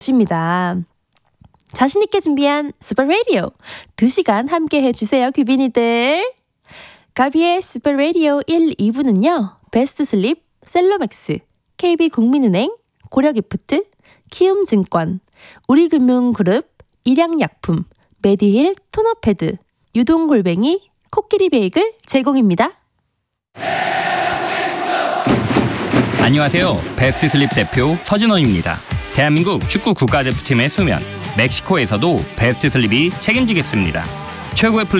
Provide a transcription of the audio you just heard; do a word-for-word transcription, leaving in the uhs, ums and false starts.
입니다. 자신있게 준비한 스파 라디오 두 시간 함께 해주세요, 귀빈이들. 가비의 스파 라디오 일, 이 부는요. 베스트 슬립, 셀로맥스, 케이비국민은행, 고려기프트, 키움증권, 우리금융그룹, 일양약품, 메디힐 토너패드, 유동골뱅이, 코끼리 베이글 제공입니다. 안녕하세요. 베스트 슬립 대표 서진원입니다. 대한민국 축구 국가대표팀의 수면 멕시코에서도 베스트 슬립이 책임지겠습니다. 최고의 플레이